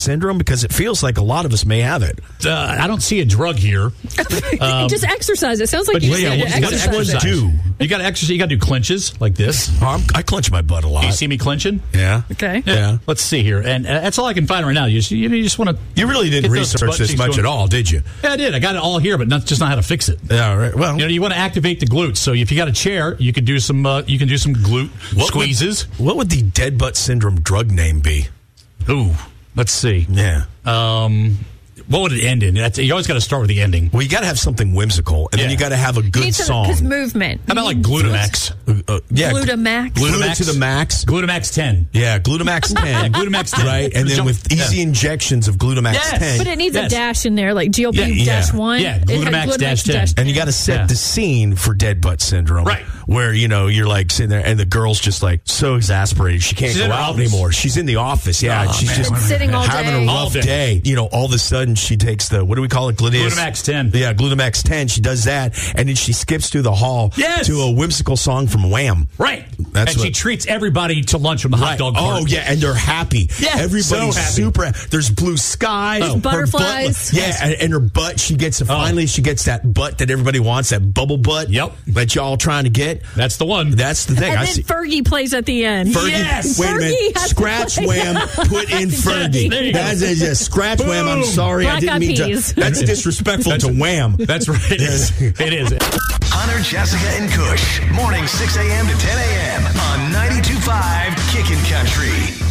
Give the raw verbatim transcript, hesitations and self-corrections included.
syndrome? Because it feels like a lot of us may have it. Uh, I don't see a drug here. Um, just exercise. It sounds like but you yeah, said what, to what does exercise. exercise do? You got to exercise. You got to do clenches like this. Oh, I'm, I clench my butt a lot. You see me clenching? Yeah. Okay. Yeah. Yeah. Let's see here, and uh, that's all I can find right now. You just, you, you just want to. You really didn't research this much going. at all, did you? Yeah, I did. I got it all here, but not just not how to fix it. Yeah. Right. Well, You know, you want to activate the glutes. So if you got a chair, you can do some. Uh, you can do some glute what squeezes. Would, what would the dead butt syndrome drug name be? Ooh, let's see. Yeah. Um, what would it end in? That's, you always got to start with the ending. Well, you got to have something whimsical, and Yeah. then you got to have a good song. Because movement. How about like Glutamax? Uh, uh, yeah. Glutamax. Glutamax to the max. Glutamax ten. Yeah, Glutamax ten. Yeah, Glutamax ten. Right, and then Jump- with easy yeah. injections of Glutamax Yes. ten. But it needs Yes. a dash in there, like G L P Yeah, yeah. dash one. Yeah, It had Glutamax dash ten. And you got to set Yeah. the scene for dead butt syndrome. Right. Where, you know, you're like sitting there and the girl's just like so exasperated. She can't She's go in her out office. anymore. She's in the office. Yeah. Oh, and she's man. just Been sitting all having day. a All rough day. day. You know, all of a sudden she takes the, what do we call it? Gluteus. Glutamax ten. Yeah, Glutamax ten. She does that. And then she skips through the hall Yes. to a whimsical song from Wham. Right. That's and she what- treats everybody to lunch from the hot Right. dog cart. Oh, yeah, and they're happy. Yeah, Everybody's so happy. super. There's blue skies. Oh. Her Butterflies. butt- yeah, and, and her butt, she gets, finally, she gets that butt that everybody wants, that bubble butt. Yep. That y'all trying to get. That's the one. That's the thing. And I then see. Fergie plays at the end. Fergie, Yes! wait a Fergie minute. has to Scratch play. Wham, put in Fergie. there you go. That's a, yeah, scratch Wham. I'm Boom. sorry, I Black didn't Eyed mean Peas. to. That's disrespectful to Wham. That's right. It is. It is. Hunter, Jessica, and Kush. Morning six a.m. to ten a.m. on ninety-two point five Kickin' Country.